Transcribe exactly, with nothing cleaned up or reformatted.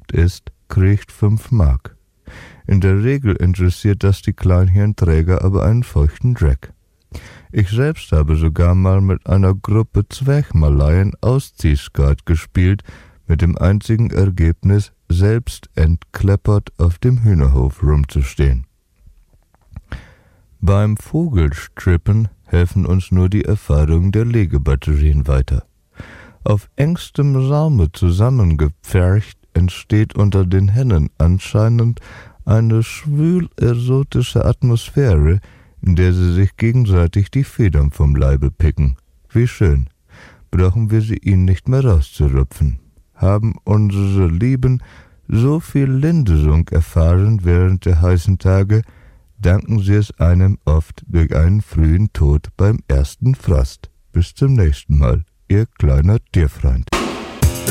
erlaubt ist, kriegt fünf Mark. In der Regel interessiert das die Kleinhirnträger aber einen feuchten Dreck. Ich selbst habe sogar mal mit einer Gruppe Zwerchmaleien Ausziehskat gespielt, mit dem einzigen Ergebnis, selbst entkleppert auf dem Hühnerhof rumzustehen. Beim Vogelstrippen helfen uns nur die Erfahrungen der Legebatterien weiter. Auf engstem Saume zusammengepfercht entsteht unter den Hennen anscheinend eine schwül-erotische Atmosphäre, in der sie sich gegenseitig die Federn vom Leibe picken. Wie schön. Brauchen wir sie ihnen nicht mehr rauszurupfen. Haben unsere Lieben so viel Linderung erfahren während der heißen Tage, danken sie es einem oft durch einen frühen Tod beim ersten Frost. Bis zum nächsten Mal, Ihr kleiner Tierfreund.